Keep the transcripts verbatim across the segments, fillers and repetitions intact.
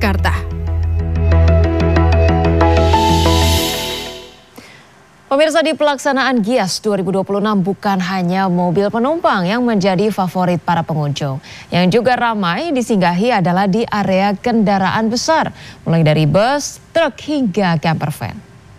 Jakarta. Pemirsa, di pelaksanaan Gias dua ribu dua puluh enam bukan hanya mobil penumpang yang menjadi favorit para pengunjung. Yang juga ramai disinggahi adalah di area kendaraan besar, mulai dari bus, truk hingga camper van.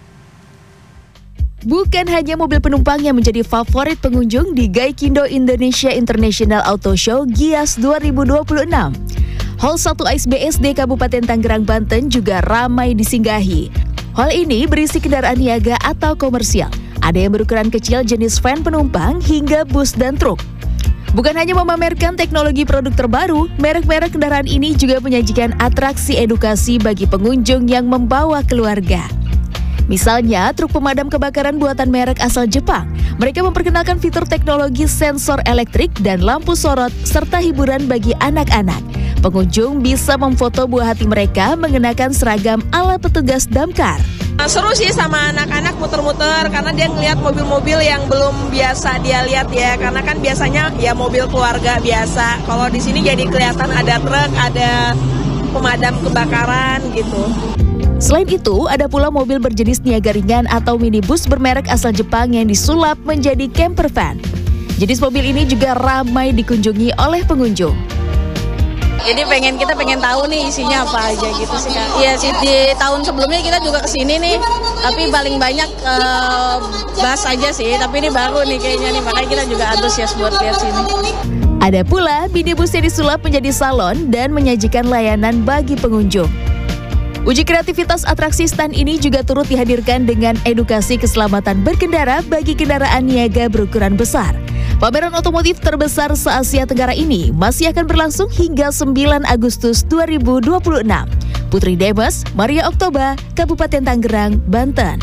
Bukan hanya mobil penumpang yang menjadi favorit pengunjung di Gaikindo Indonesia International Auto Show Gias dua ribu dua puluh enam. Hall satu A S B S D Kabupaten Tangerang, Banten juga ramai disinggahi. Hall ini berisi kendaraan niaga atau komersial. Ada yang berukuran kecil jenis van penumpang hingga bus dan truk. Bukan hanya memamerkan teknologi produk terbaru, merek-merek kendaraan ini juga menyajikan atraksi edukasi bagi pengunjung yang membawa keluarga. Misalnya, truk pemadam kebakaran buatan merek asal Jepang. Mereka memperkenalkan fitur teknologi sensor elektrik dan lampu sorot, serta hiburan bagi anak-anak. Pengunjung bisa memfoto buah hati mereka mengenakan seragam ala petugas damkar. Seru sih sama anak-anak muter-muter karena dia ngeliat mobil-mobil yang belum biasa dia lihat ya. Karena kan biasanya ya mobil keluarga biasa. Kalau di sini jadi kelihatan ada truk, ada pemadam kebakaran gitu. Selain itu, ada pula mobil berjenis niaga ringan atau minibus bermerek asal Jepang yang disulap menjadi camper van. Jenis mobil ini juga ramai dikunjungi oleh pengunjung. Jadi pengen kita pengen tahu nih isinya apa aja gitu sih Kak. Iya sih, di tahun sebelumnya kita juga kesini nih, tapi paling banyak uh, bus aja sih, tapi ini baru nih kayaknya nih, makanya kita juga antusias buat lihat sini. Ada pula minibus yang disulap menjadi salon dan menyajikan layanan bagi pengunjung. Uji kreativitas atraksi stand ini juga turut dihadirkan dengan edukasi keselamatan berkendara bagi kendaraan niaga berukuran besar. Pameran otomotif terbesar se-Asia Tenggara ini masih akan berlangsung hingga sembilan Agustus dua ribu dua puluh enam. Putri Demes, Maria Oktoba, Kabupaten Tangerang, Banten.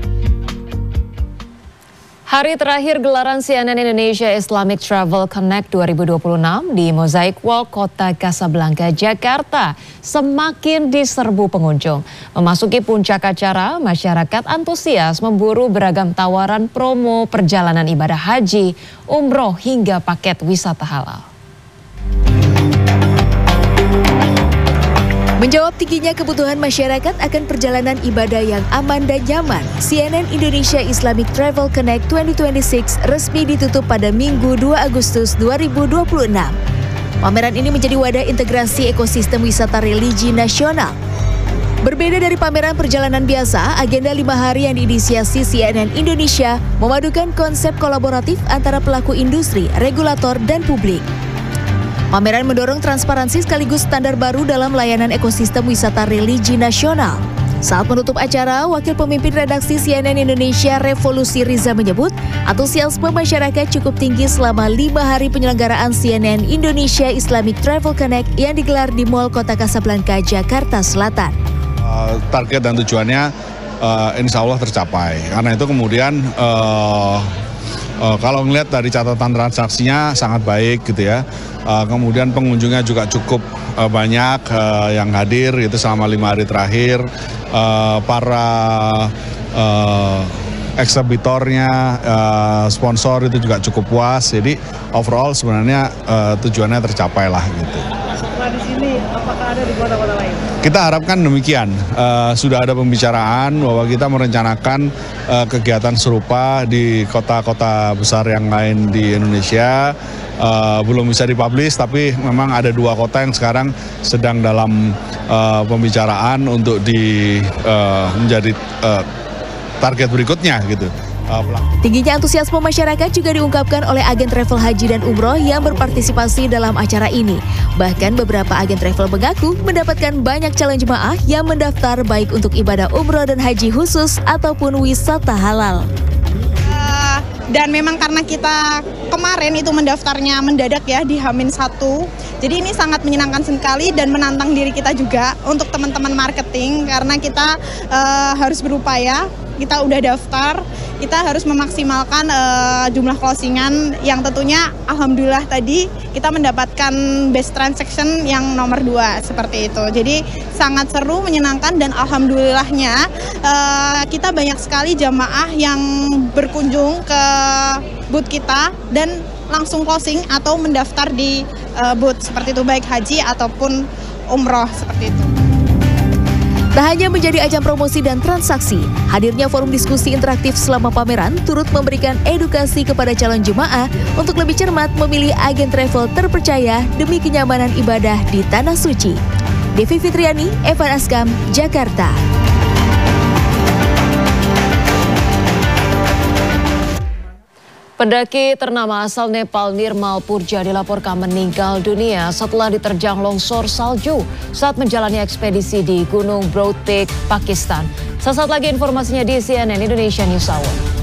Hari terakhir gelaran C N N Indonesia Islamic Travel Connect dua ribu dua puluh enam di Mosaic Walk Kota Kasablanka, Jakarta semakin diserbu pengunjung. Memasuki puncak acara, masyarakat antusias memburu beragam tawaran promo perjalanan ibadah haji, umroh hingga paket wisata halal. Menjawab tingginya kebutuhan masyarakat akan perjalanan ibadah yang aman dan nyaman, C N N Indonesia Islamic Travel Connect dua ribu dua puluh enam resmi ditutup pada Minggu dua Agustus dua ribu dua puluh enam. Pameran ini menjadi wadah integrasi ekosistem wisata religi nasional. Berbeda dari pameran perjalanan biasa, agenda lima hari yang diinisiasi C N N Indonesia memadukan konsep kolaboratif antara pelaku industri, regulator, dan publik. Pameran mendorong transparansi sekaligus standar baru dalam layanan ekosistem wisata religi nasional. Saat menutup acara, Wakil Pemimpin Redaksi C N N Indonesia Revolusi Riza menyebut, antusiasme masyarakat cukup tinggi selama lima hari penyelenggaraan C N N Indonesia Islamic Travel Connect yang digelar di Mall Kota Kasablanka, Jakarta Selatan. Uh, target dan tujuannya uh, insya Allah tercapai. Karena itu kemudian uh, uh, kalau ngelihat dari catatan transaksinya sangat baik gitu ya. Uh, kemudian pengunjungnya juga cukup uh, banyak uh, yang hadir itu selama lima hari terakhir. Uh, para uh, eksebitornya, uh, sponsor itu juga cukup puas. Jadi overall sebenarnya uh, tujuannya tercapai lah gitu. Setelah di sini, apakah ada di kota-kota lain? Kita harapkan demikian. Uh, sudah ada pembicaraan bahwa kita merencanakan uh, kegiatan serupa di kota-kota besar yang lain di Indonesia. Uh, belum bisa dipublish, tapi memang ada dua kota yang sekarang sedang dalam uh, pembicaraan untuk di uh, menjadi uh, target berikutnya gitu. Uh, Tingginya antusiasme masyarakat juga diungkapkan oleh agen travel haji dan umroh yang berpartisipasi dalam acara ini. Bahkan beberapa agen travel mengaku mendapatkan banyak calon jemaah yang mendaftar baik untuk ibadah umroh dan haji khusus ataupun wisata halal. Dan memang karena kita kemarin itu mendaftarnya mendadak ya di Hamin satu. Jadi ini sangat menyenangkan sekali dan menantang diri kita juga untuk teman-teman marketing. Karena kita uh, harus berupaya, kita udah daftar, kita harus memaksimalkan uh, jumlah closingan yang tentunya alhamdulillah tadi kita mendapatkan best transaction yang nomor dua seperti itu. Jadi sangat seru, menyenangkan dan alhamdulillahnya uh, kita banyak sekali jamaah yang berkunjung ke booth kita dan langsung closing atau mendaftar di uh, booth seperti itu, baik haji ataupun umroh seperti itu. Tak hanya menjadi ajang promosi dan transaksi, hadirnya forum diskusi interaktif selama pameran turut memberikan edukasi kepada calon jemaah untuk lebih cermat memilih agen travel terpercaya demi kenyamanan ibadah di Tanah Suci. Devi Fitriani, Evan Askam, Jakarta. Pendaki ternama asal Nepal Nirmal Purja dilaporkan meninggal dunia setelah diterjang longsor salju saat menjalani ekspedisi di Gunung Broad Peak, Pakistan. Sesaat lagi informasinya di C N N Indonesia News Hour.